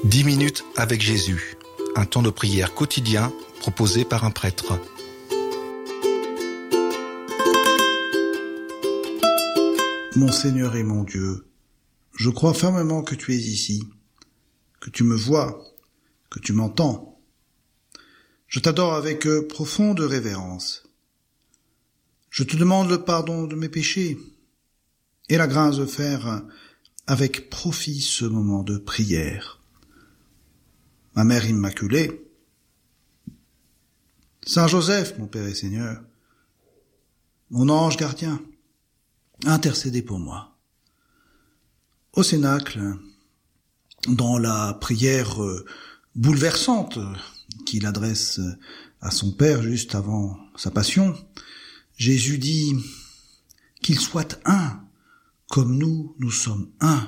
10 minutes avec Jésus, un temps de prière quotidien proposé par un prêtre. Mon Seigneur et mon Dieu, je crois fermement que tu es ici, que tu me vois, que tu m'entends. Je t'adore avec profonde révérence. Je te demande le pardon de mes péchés et la grâce de faire avec profit ce moment de prière. Ma Mère Immaculée, Saint Joseph, mon Père et Seigneur, mon ange gardien, intercédez pour moi. Au Cénacle, dans la prière bouleversante qu'il adresse à son Père juste avant sa passion, Jésus dit qu'il soit un, comme nous sommes un.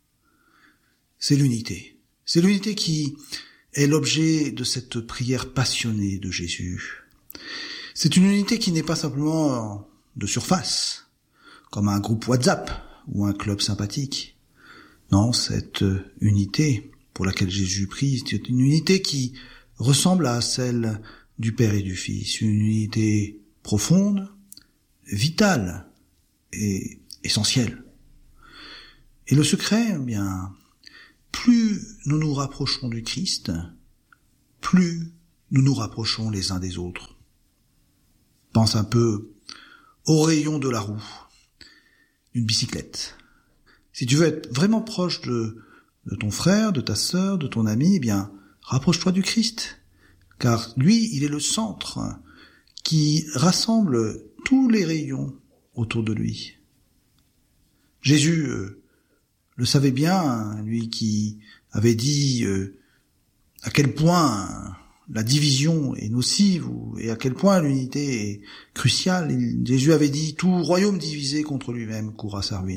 C'est l'unité. C'est l'unité qui est l'objet de cette prière passionnée de Jésus. C'est une unité qui n'est pas simplement de surface, comme un groupe WhatsApp ou un club sympathique. Non, cette unité pour laquelle Jésus prie, c'est une unité qui ressemble à celle du Père et du Fils, une unité profonde, vitale et essentielle. Et le secret, eh bien, plus nous nous rapprochons du Christ, plus nous nous rapprochons les uns des autres. Pense un peu au rayon de la roue d'une bicyclette. Si tu veux être vraiment proche de ton frère, de ta sœur, de ton ami, eh bien, rapproche-toi du Christ, car lui, il est le centre qui rassemble tous les rayons autour de lui. Jésus le savait bien, lui qui avait dit à quel point la division est nocive et à quel point l'unité est cruciale. Jésus avait dit « Tout royaume divisé contre lui-même court à sa ruine ».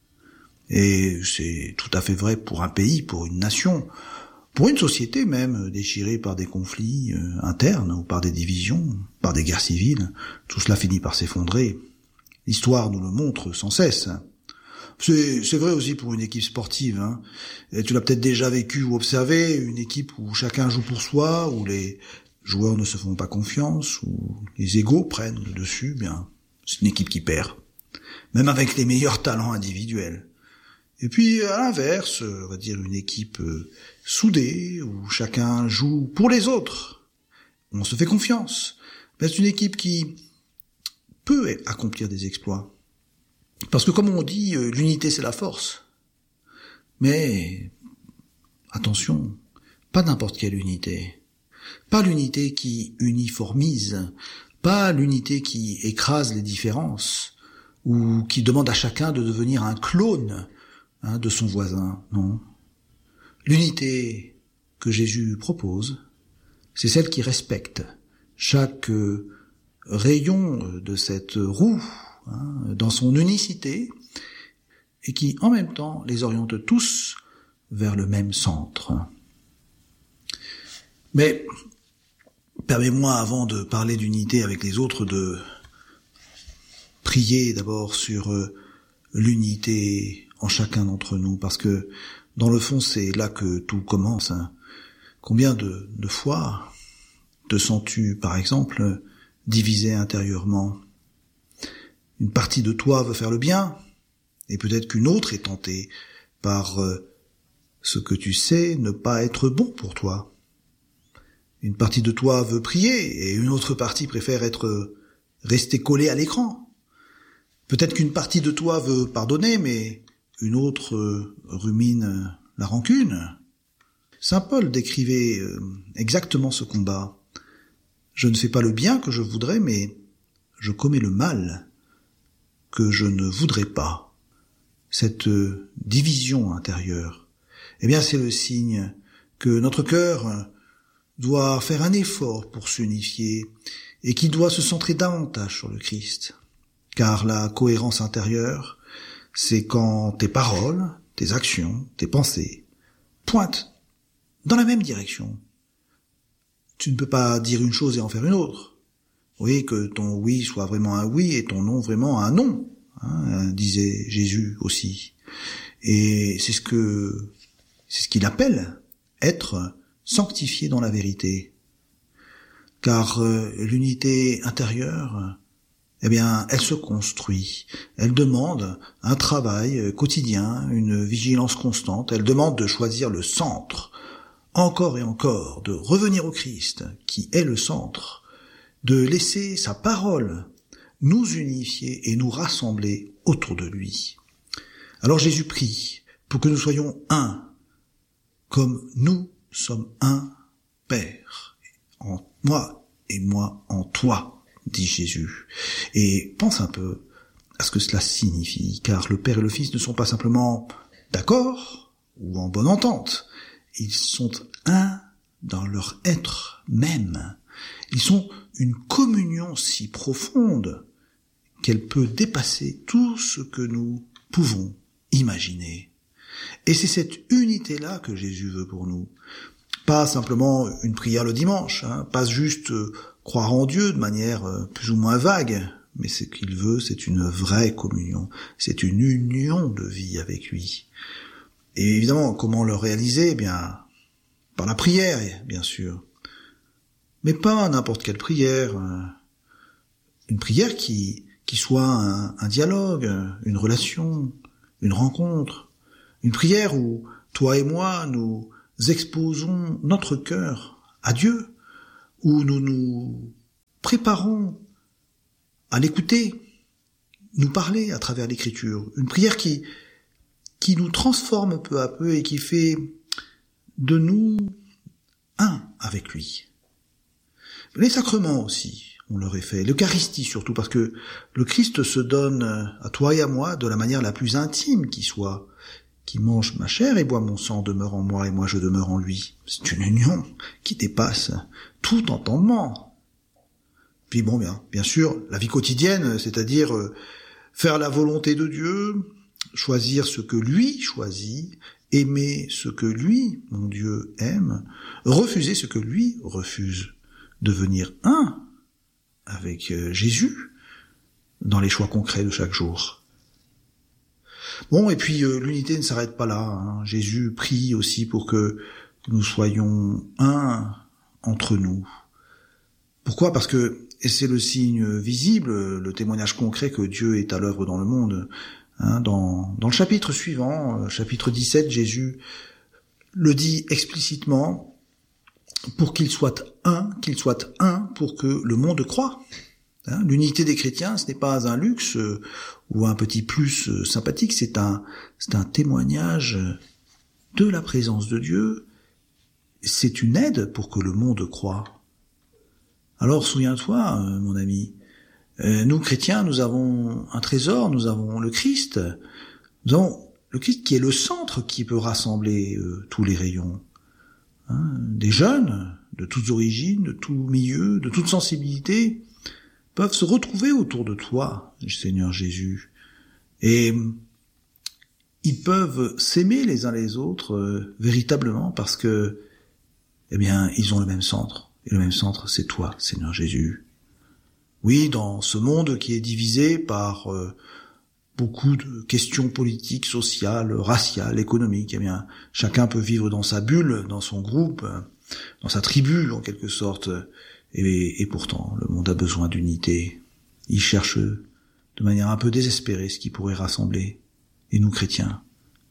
Et c'est tout à fait vrai pour un pays, pour une nation, pour une société même déchirée par des conflits internes ou par des divisions, par des guerres civiles. Tout cela finit par s'effondrer. L'histoire nous le montre sans cesse. C'est vrai aussi pour une équipe sportive. Hein. Et tu l'as peut-être déjà vécu ou observé, une équipe où chacun joue pour soi, où les joueurs ne se font pas confiance, où les égos prennent le dessus, bien, c'est une équipe qui perd. Même avec les meilleurs talents individuels. Et puis, à l'inverse, on va dire une équipe soudée, où chacun joue pour les autres, où on se fait confiance. Ben, c'est une équipe qui peut accomplir des exploits. Parce que comme on dit, l'unité c'est la force. Mais, attention, pas n'importe quelle unité. Pas l'unité qui uniformise, pas l'unité qui écrase les différences, ou qui demande à chacun de devenir un clone de son voisin, non. L'unité que Jésus propose, c'est celle qui respecte chaque rayon de cette roue, dans son unicité, et qui, en même temps, les oriente tous vers le même centre. Mais, permets-moi, avant de parler d'unité avec les autres, de prier d'abord sur l'unité en chacun d'entre nous, parce que, dans le fond, c'est là que tout commence. Combien de fois te sens-tu, par exemple, divisé intérieurement ? Une partie de toi veut faire le bien, et peut-être qu'une autre est tentée par ce que tu sais ne pas être bon pour toi. Une partie de toi veut prier, et une autre partie préfère rester collée à l'écran. Peut-être qu'une partie de toi veut pardonner, mais une autre rumine la rancune. Saint Paul décrivait exactement ce combat. Je ne fais pas le bien que je voudrais, mais je commets le mal que je ne voudrais pas. Cette division intérieure, eh bien c'est le signe que notre cœur doit faire un effort pour s'unifier et qu'il doit se centrer davantage sur le Christ. Car la cohérence intérieure, c'est quand tes paroles, tes actions, tes pensées pointent dans la même direction. Tu ne peux pas dire une chose et en faire une autre. Oui, que ton oui soit vraiment un oui et ton non vraiment un non, disait Jésus aussi. Et c'est ce qu'il appelle être sanctifiés dans la vérité. Car l'unité intérieure, elle se construit. Elle demande un travail quotidien, une vigilance constante. Elle demande de choisir le centre, encore et encore, de revenir au Christ, qui est le centre, de laisser sa parole nous unifier et nous rassembler autour de lui. Alors Jésus prie pour que nous soyons un, comme nous sommes un, Père, en moi et moi en toi, dit Jésus. Et pense un peu à ce que cela signifie, car le Père et le Fils ne sont pas simplement d'accord ou en bonne entente, ils sont un dans leur être même. Ils sont une communion si profonde qu'elle peut dépasser tout ce que nous pouvons imaginer. Et c'est cette unité-là que Jésus veut pour nous. Pas simplement une prière le dimanche, pas juste croire en Dieu de manière plus ou moins vague, mais ce qu'il veut, c'est une vraie communion, c'est une union de vie avec lui. Et évidemment, comment le réaliser ? Eh bien, par la prière, bien sûr. Mais pas n'importe quelle prière. Une prière qui soit un dialogue, une relation, une rencontre. Une prière où toi et moi, nous exposons notre cœur à Dieu, où nous nous préparons à l'écouter, nous parler à travers l'Écriture. Une prière qui nous transforme peu à peu et qui fait de nous un avec lui. Les sacrements aussi, on leur est fait. L'Eucharistie surtout, parce que le Christ se donne à toi et à moi de la manière la plus intime qui soit. Qui mange ma chair et boit mon sang demeure en moi et moi je demeure en lui. C'est une union qui dépasse tout entendement. Puis bon, bien sûr, la vie quotidienne, c'est-à-dire faire la volonté de Dieu, choisir ce que lui choisit, aimer ce que lui, mon Dieu, aime, refuser ce que lui refuse, devenir un avec Jésus dans les choix concrets de chaque jour. Bon, et puis l'unité ne s'arrête pas là. Jésus prie aussi pour que nous soyons un entre nous. Pourquoi ? Parce que, et c'est le signe visible, le témoignage concret que Dieu est à l'œuvre dans le monde. Dans le chapitre suivant, chapitre 17, Jésus le dit explicitement, pour qu'il soit un pour que le monde croie. L'unité des chrétiens, ce n'est pas un luxe ou un petit plus sympathique, c'est un témoignage de la présence de Dieu. C'est une aide pour que le monde croie. Alors souviens-toi, mon ami, nous chrétiens, nous avons un trésor, nous avons le Christ. Nous avons le Christ qui est le centre qui peut rassembler tous les rayons. Des jeunes de toutes origines, de tout milieu, de toute sensibilité, peuvent se retrouver autour de toi, Seigneur Jésus, et ils peuvent s'aimer les uns les autres véritablement parce que, ils ont le même centre, et le même centre, c'est toi, Seigneur Jésus. Oui, dans ce monde qui est divisé par beaucoup de questions politiques, sociales, raciales, économiques, chacun peut vivre dans sa bulle, dans son groupe, dans sa tribu, en quelque sorte. Et pourtant, le monde a besoin d'unité. Il cherche de manière un peu désespérée ce qui pourrait rassembler. Et nous, chrétiens,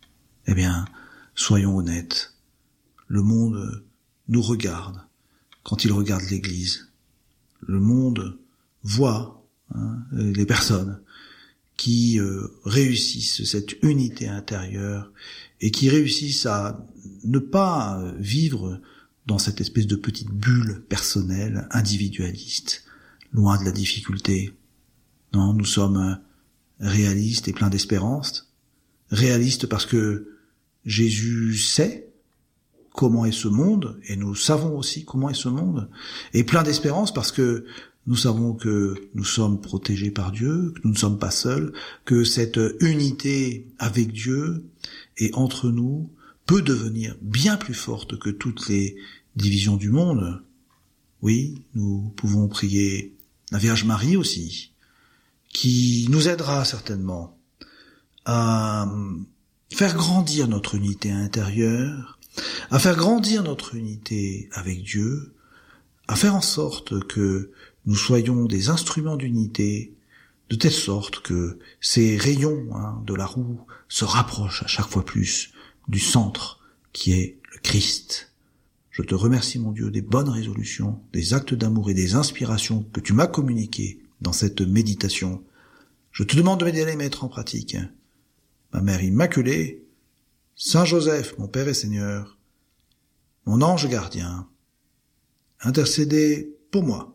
soyons honnêtes. Le monde nous regarde quand il regarde l'Église. Le monde voit les personnes qui réussissent cette unité intérieure et qui réussissent à ne pas vivre dans cette espèce de petite bulle personnelle, individualiste, loin de la difficulté. Non, nous sommes réalistes et pleins d'espérance. Réalistes parce que Jésus sait comment est ce monde, et nous savons aussi comment est ce monde. Et pleins d'espérance parce que nous savons que nous sommes protégés par Dieu, que nous ne sommes pas seuls, que cette unité avec Dieu et entre nous peut devenir bien plus forte que toutes les divisions du monde. Oui, nous pouvons prier la Vierge Marie aussi, qui nous aidera certainement à faire grandir notre unité intérieure, à faire grandir notre unité avec Dieu, à faire en sorte que nous soyons des instruments d'unité, de telle sorte que ces rayons de la roue se rapprochent à chaque fois plus du centre qui est le Christ. Je te remercie, mon Dieu, des bonnes résolutions, des actes d'amour et des inspirations que tu m'as communiquées dans cette méditation. Je te demande de m'aider à les mettre en pratique. Ma Mère Immaculée, Saint Joseph, mon Père et Seigneur, mon ange gardien, intercédez pour moi.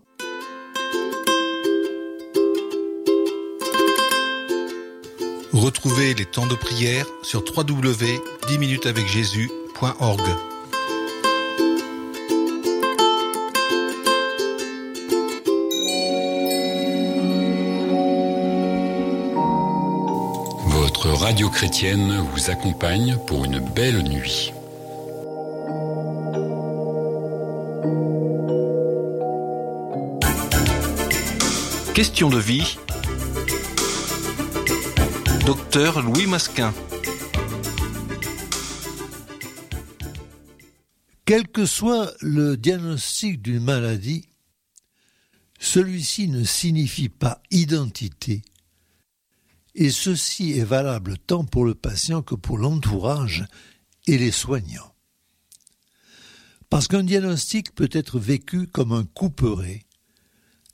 Retrouvez les temps de prière sur www.10minutesavecjésus.org. Votre radio chrétienne vous accompagne pour une belle nuit. Question de vie. Docteur Louis Masquin. Quel que soit le diagnostic d'une maladie, celui-ci ne signifie pas identité, et ceci est valable tant pour le patient que pour l'entourage et les soignants. Parce qu'un diagnostic peut être vécu comme un couperet,